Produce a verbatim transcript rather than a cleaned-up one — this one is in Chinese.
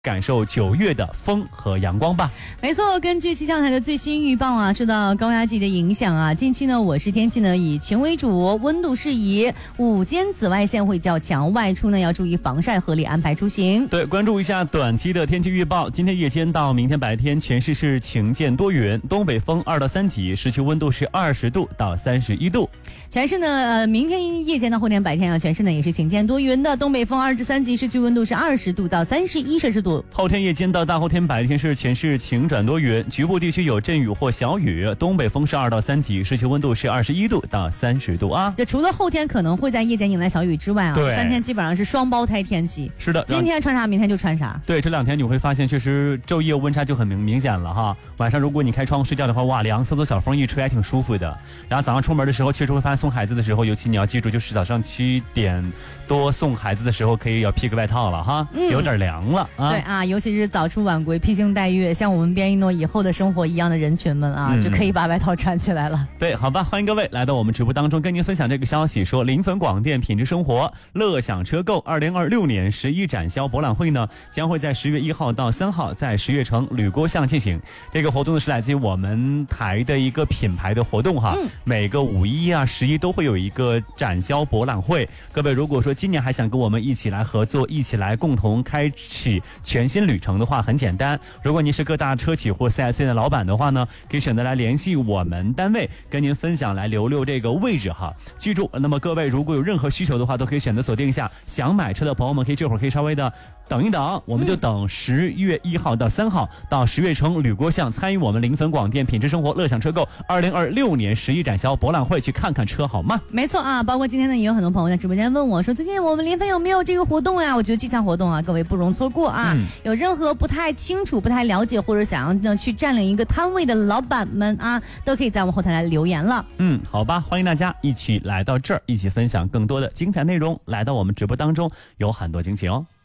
感受九月的风和阳光吧。 没错，根据气象台的最新预报啊，受到高压脊的影响啊，近期呢我市天气呢以晴为主，温度适宜，午间紫外线会较强，外出呢要注意防晒，合理安排出行。 对，关注一下短期的天气预报。今天夜间到明天白天，全市是晴见多云，东北风二到三级，市区温度是二十度到三十一度。 全市呢，呃，明天夜间到后天白天啊，全市呢也是晴见多云的，东北风二至三级，市区温度是二十度到三十一摄氏度。 后天夜间到大后天白天是全市晴转多云，局部地区有阵雨或小雨，东北风是二到三级，市区温度是二十一度到三十度啊。 这除了后天可能会在夜间迎来小雨之外啊， 对， 三天基本上是双胞胎天气。 是的， 今天穿啥，明天就穿啥。 对，这两天你会发现，确实昼夜温差就很明明显了哈。晚上如果你开窗睡觉的话，哇，凉飕飕小风一吹还挺舒服的。然后早上出门的时候，确实会发现送孩子的时候，尤其你要记住，就是早上七点多送孩子的时候，可以要披个外套了哈，嗯、有点凉了啊。 对啊，尤其是早出晚归、披星戴月，像我们边一诺以后的生活一样的人群们啊，嗯、就可以把外套穿起来了。 对，好吧，欢迎各位来到我们直播当中，跟您分享这个消息，说临汾广电品质生活乐享车购二零二六年十一展销博览会呢，将会在十月一号到三号在十月城吕郭巷进行。这个活动呢是来自于我们台的一个品牌的活动哈，嗯、每个五一啊、十一都会有一个展销博览会。各位如果说今年还想跟我们一起来合作，一起来共同开启全新旅程的话，很简单，如果您是各大车企或 四 S 店的老板的话呢，可以选择来联系我们单位，跟您分享来留留这个位置哈。记住，那么各位如果有任何需求的话，都可以选择锁定一下。想买车的朋友们，可以这会儿可以稍微的等一等，我们就等十月一号到三号到十月城吕郭巷参与我们临汾广电品质生活乐享车购二零二六年十一展销博览会，去看看车好吗？ 没错啊，包括今天呢，也有很多朋友在直播间问我说，最近我们临汾有没有这个活动呀？我觉得这项活动啊，各位不容错过啊！嗯、有任何不太清楚、不太了解，或者想要呢去占领一个摊位的老板们啊，都可以在我们后台来留言了。 嗯，好吧，欢迎大家一起来到这儿，一起分享更多的精彩内容。来到我们直播当中，有很多惊喜哦。